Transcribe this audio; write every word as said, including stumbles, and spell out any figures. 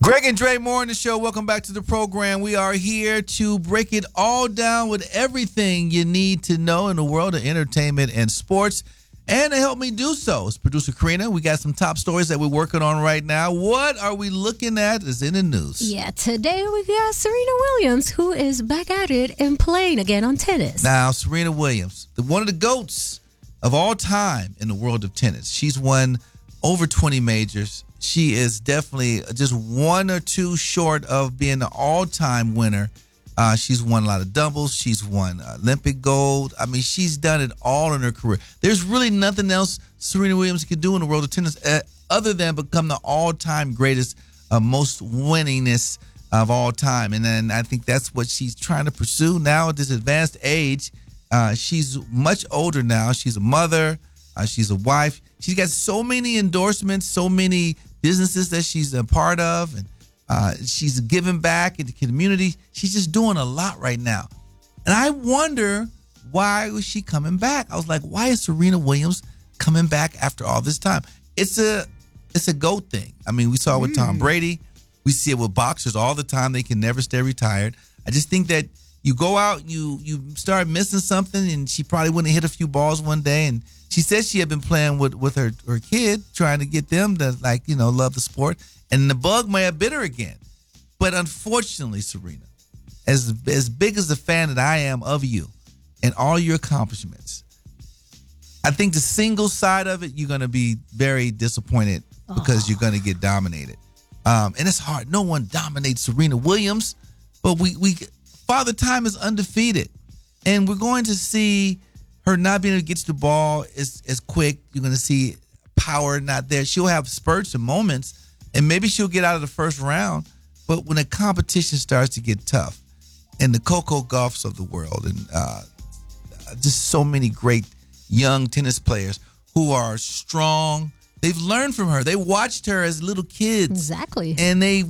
Greg and Dre Morning Show. Welcome back to the program. We are here to break it all down with everything you need to know in the world of entertainment and sports. And to help me do so is producer Karina. We got some top stories that we're working on right now. What are we looking at is in the news? Yeah, today we got Serena Williams, who is back at it and playing again on tennis. Now, Serena Williams, the, one of the GOATs of all time in the world of tennis. She's won over twenty majors. She is definitely just one or two short of being the all-time winner. Uh, she's won a lot of doubles. She's won Olympic gold. I mean, she's done it all in her career. There's really nothing else Serena Williams can do in the world of tennis uh, other than become the all-time greatest, uh, most winningest of all time. And then I think that's what she's trying to pursue now at this advanced age. Uh, she's much older now. She's a mother. Uh, she's a wife. She's got so many endorsements, so many businesses that she's a part of, and uh, she's giving back in the community. She's just doing a lot right now. And I wonder, why was she coming back? I was like, why is Serena Williams coming back after all this time? It's a it's a GOAT thing. I mean, we saw it with Tom Brady. We see it with boxers all the time. They can never stay retired. I just think that you go out, you you start missing something, and she probably wouldn't hit a few balls one day. And she said she had been playing with, with her, her kid, trying to get them to, like, you know, love the sport. And the bug may have bit her again. But unfortunately, Serena, as, as big as the fan that I am of you and all your accomplishments, I think the single side of it, you're going to be very disappointed because you're going to get dominated. Um, and it's hard. No one dominates Serena Williams. But we, we Father Time is undefeated. And we're going to see her not being able to get to the ball as, as quick. You're going to see power not there. She'll have spurts and moments, and maybe she'll get out of the first round. But when the competition starts to get tough, and the Coco Gauffs of the world, and uh, just so many great young tennis players who are strong, they've learned from her. They watched her as little kids. Exactly. And they